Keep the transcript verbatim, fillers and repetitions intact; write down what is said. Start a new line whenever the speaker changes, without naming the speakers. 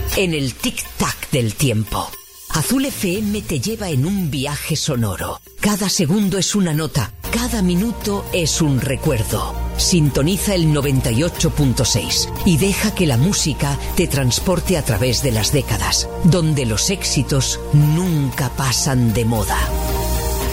en el tic-tac del tiempo. Azul F M te lleva en un viaje sonoro. Cada segundo es una nota, cada minuto es un recuerdo. Sintoniza el noventa y ocho punto seis y deja que la música te transporte a través de las décadas, donde los éxitos nunca pasan de moda.